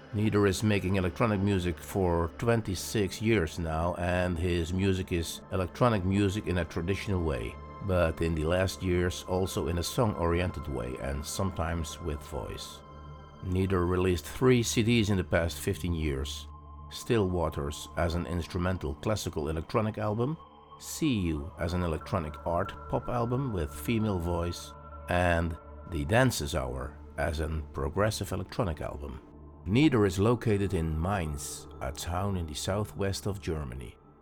Neither is making electronic music for 26 years now, and his music is electronic music in a traditional way, but in the last years also in a song-oriented way and sometimes with voice. Neither released 3 CDs in the past 15 years. Still Waters as an instrumental classical electronic album, See You as an electronic art pop album with female voice, and The Dances Hour as an progressive electronic album. Neither is located in Mainz, a town in the southwest of Germany.